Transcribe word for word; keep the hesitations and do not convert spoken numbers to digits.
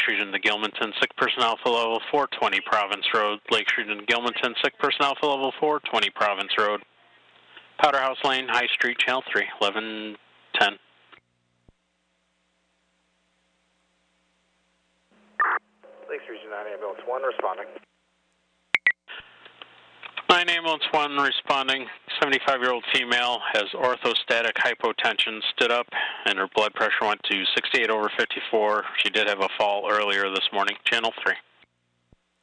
Street into Gilmanton, sick person Alpha Level four twenty Province Road. Lake Street into Gilmanton, sick person Alpha Level four twenty Province Road. Powderhouse Lane, High Street, Channel three, eleven ten. Lake Street, nine Ambulance one responding. nine Ambulance one responding. seventy-five-year-old female has orthostatic hypotension, stood up, and her blood pressure went to sixty-eight over fifty-four. She did have a fall earlier this morning. Channel three.